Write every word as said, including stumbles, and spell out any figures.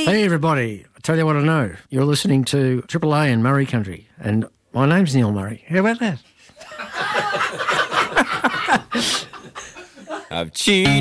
Hey, everybody. I tell you what I know. You're listening to Triple A in Murray Country, and my name's Neil Murray. How about that? I've cheated.